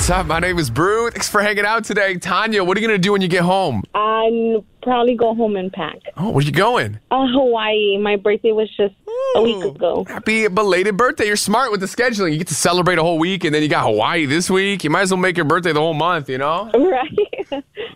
What's up? My name is Brew. Thanks for hanging out today. Tanya, what are you going to do when you get home? I'll probably go home and pack. Oh, where are you going? Hawaii. My birthday was just a week ago. Happy belated birthday. You're smart with the scheduling. You get to celebrate a whole week, and then you got Hawaii this week. You might as well make your birthday the whole month, you know? Right.